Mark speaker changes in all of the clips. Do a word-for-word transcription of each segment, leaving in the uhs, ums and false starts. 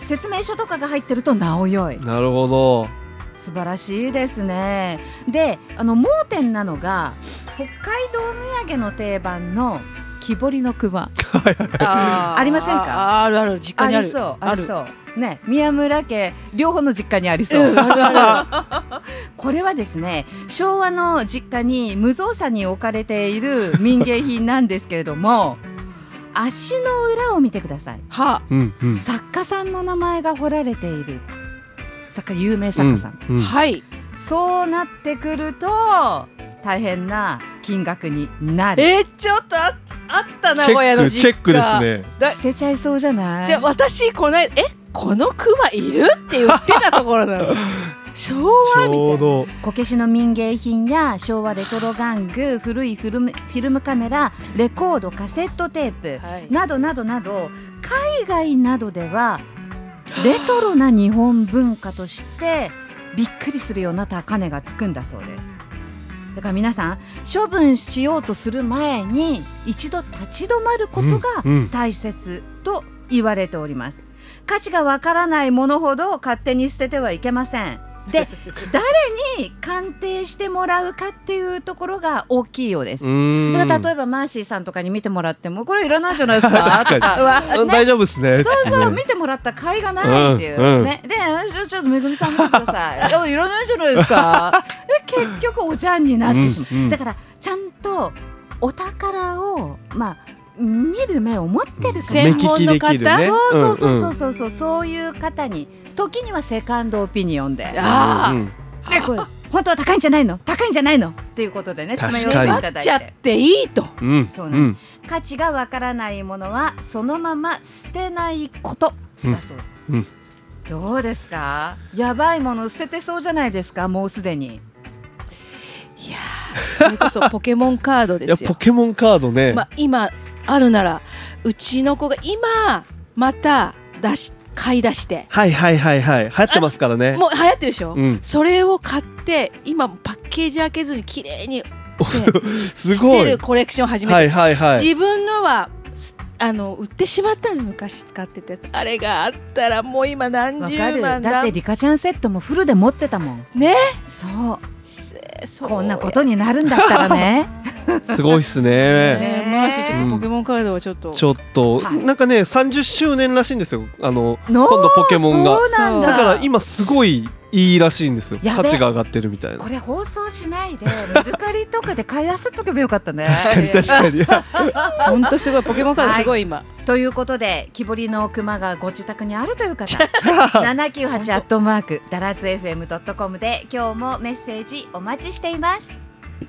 Speaker 1: 説明書とかが入ってるとなおよい。
Speaker 2: なるほど、
Speaker 1: 素晴らしいですね。で、あの盲点なのが北海道土産の定番の木彫りの熊あ, ありませんか？
Speaker 3: あるある、実家にある。
Speaker 1: ありそうありそうね、宮村家両方の実家にありそう、
Speaker 3: うん、あるある
Speaker 1: これはですね、昭和の実家に無造作に置かれている民芸品なんですけれども足の裏を見てください。
Speaker 3: はあ、
Speaker 2: うんうん、
Speaker 1: 作家さんの名前が彫られている作家、有名作家さん、
Speaker 2: うんうん、
Speaker 3: はい。
Speaker 1: そうなってくると大変な金額になる。
Speaker 3: えー、ちょっと あ, あった名
Speaker 2: チェック
Speaker 3: 古屋の実家
Speaker 2: チェックですね。
Speaker 3: だ
Speaker 1: 捨てちゃいそうじゃない？
Speaker 3: じゃあ私この間えこのクマいるって言ってたところなの昭和みたいな。
Speaker 2: ちょうど
Speaker 1: こけしの民芸品や昭和レトロ玩具、古いフィルム、フィルムカメラ、レコード、カセットテープ、
Speaker 3: はい、
Speaker 1: などなどなど、海外などではレトロな日本文化としてびっくりするような高値がつくんだそうです。だから皆さん処分しようとする前に一度立ち止まることが大切と言われております。価値がわからないものほど勝手に捨ててはいけません。で、誰に鑑定してもらうかっていうところが大きいようです。
Speaker 2: うーん、
Speaker 1: だから例えばマーシーさんとかに見てもらってもこれいらないじゃないですかとか
Speaker 2: あ大丈夫ですね。
Speaker 1: そうそう、
Speaker 2: ね、
Speaker 1: 見てもらった甲斐がないっていう、
Speaker 2: うんうん、
Speaker 1: ね、でちょっとめぐみさん見てくださいいやいらないじゃないですかで結局おじゃんになってしまう、うんうん、だからちゃんとお宝をまあ見る目を持ってる
Speaker 3: 専門の方、
Speaker 2: ね、
Speaker 1: そうそうそうそうそう、そういう方に時にはセカンドオピニオンで、
Speaker 3: ああ、
Speaker 2: うん、
Speaker 1: ね、これ本当は高いんじゃないの高いんじゃないのっていうことでね、詰め寄っていただいて、
Speaker 3: っちゃっていいと、
Speaker 2: うん、
Speaker 1: そうなん、うん、価値がわからないものはそのまま捨てないことだそう、うんうん、どうですか？やばいもの捨ててそうじゃないですか？もうすでに。
Speaker 3: いやそれこそポケモンカードですよ。
Speaker 2: いやポケモンカードね、
Speaker 3: まあ、今あるならうちの子が今また出し買い出して
Speaker 2: はいはいはいはい流行ってますからね。
Speaker 3: もう流行ってるでしょ、うん、それを買って今パッケージ開けずに綺麗に
Speaker 2: すごい
Speaker 3: してるコレクションを始めて、
Speaker 2: はいはいはい、
Speaker 3: 自分のはあの売ってしまったんです。昔使ってたやつ、あれがあったらもう今何十万だ。
Speaker 1: だってリカちゃんセットもフルで持ってたもん
Speaker 3: ね。
Speaker 1: そう
Speaker 3: そう
Speaker 1: こんなことになるんだったらね
Speaker 2: すごいっすね。
Speaker 3: ねえ、マーシーちょっとポケモンカードはちょっと、うん、
Speaker 2: ちょっと、はい、なんかねさんじゅっしゅうねんらしいんですよ、あの
Speaker 1: 今
Speaker 2: 度ポケモンが。
Speaker 1: そうなんだ。
Speaker 2: だから今すごいいいらしいんですよ。価値が上がってるみたいな。
Speaker 1: これ放送しないでメルカリとかで買い出せとけばよかったね
Speaker 2: 確かに確かに
Speaker 3: 本当すごい、ポケモンカードすごい今、はい、
Speaker 1: ということで木彫りの熊がご自宅にあるという方ななきゅうはちアットマークダラズ エフエムドットコム で今日もメッセージお待ちしています。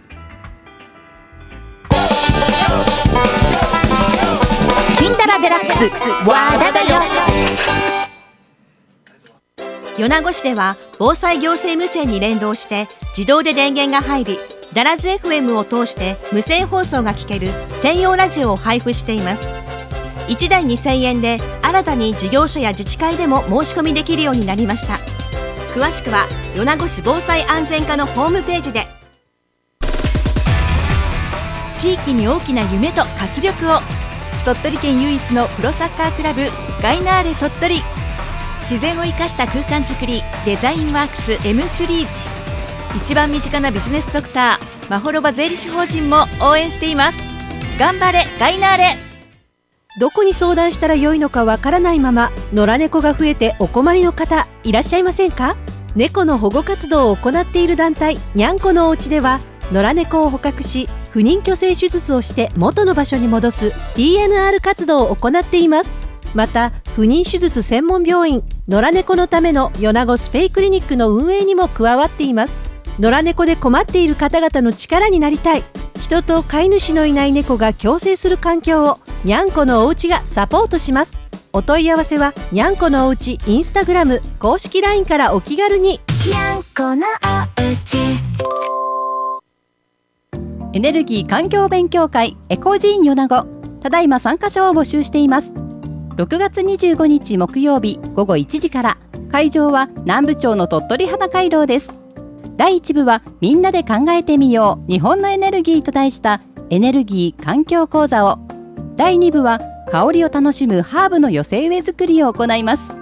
Speaker 4: 金ダラデラックス和田だよ。米子市では防災行政無線に連動して自動で電源が入り、ダラズ エフエム を通して無線放送が聞ける専用ラジオを配布しています。いちだいにせんえんで新たに事業所や自治会でも申し込みできるようになりました。詳しくは米子市防災安全課のホームページで。
Speaker 5: 地域に大きな夢と活力を。鳥取県唯一のプロサッカークラブガイナーレ鳥取。自然を生かした空間づくり、デザインワークス エムスリー。 一番身近なビジネスドクターまほろば税理士法人も応援しています。頑張れガイナーレ。
Speaker 6: どこに相談したらよいのかわからないまま野良猫が増えてお困りの方いらっしゃいませんか？猫の保護活動を行っている団体にゃんこのおうちでは、野良猫を捕獲し不妊去勢手術をして元の場所に戻す ディーエヌアール 活動を行っています。また不妊手術専門病院野良猫のための米子スペイクリニックの運営にも加わっています。野良猫で困っている方々の力になりたい、人と飼い主のいない猫が共生する環境をにゃんこのおうちがサポートします。お問い合わせはにゃんこのおうちインスタグラム公式 ライン からお気軽に。
Speaker 7: にゃんこのおうち。
Speaker 6: エネルギー環境勉強会エコジーン米子、ただいま参加者を募集しています。ろくがつにじゅうごにち木曜日ごごいちじから、会場は南部町の鳥取花回廊です。だいいち部はみんなで考えてみよう日本のエネルギーと題したエネルギー環境講座を、だいに部は香りを楽しむハーブの寄せ植え作りを行います。